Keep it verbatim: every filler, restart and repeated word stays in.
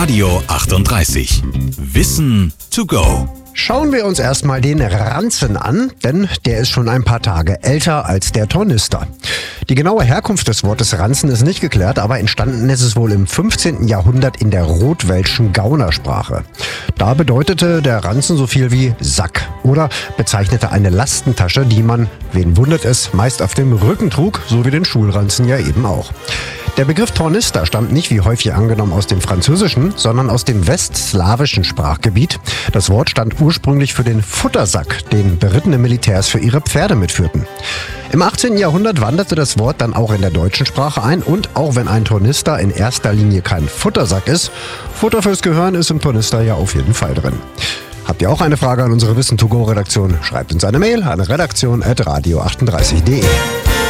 Radio achtunddreißig. Wissen to go. Schauen wir uns erstmal den Ranzen an, denn der ist schon ein paar Tage älter als der Tornister. Die genaue Herkunft des Wortes Ranzen ist nicht geklärt, aber entstanden ist es wohl im fünfzehnten Jahrhundert in der rotwelschen Gaunersprache. Da bedeutete der Ranzen so viel wie Sack oder bezeichnete eine Lastentasche, die man, wen wundert es, meist auf dem Rücken trug, so wie den Schulranzen ja eben auch. Der Begriff Tornister stammt nicht, wie häufig angenommen, aus dem Französischen, sondern aus dem westslawischen Sprachgebiet. Das Wort stand ursprünglich für den Futtersack, den berittene Militärs für ihre Pferde mitführten. Im achtzehnten Jahrhundert wanderte das Wort dann auch in der deutschen Sprache ein und auch wenn ein Tornister in erster Linie kein Futtersack ist, Futter fürs Gehirn ist im Tornister ja auf jeden Fall drin. Habt ihr auch eine Frage an unsere Wissen to go Redaktion? Schreibt uns eine Mail an redaktion at radio achtunddreißig punkt de.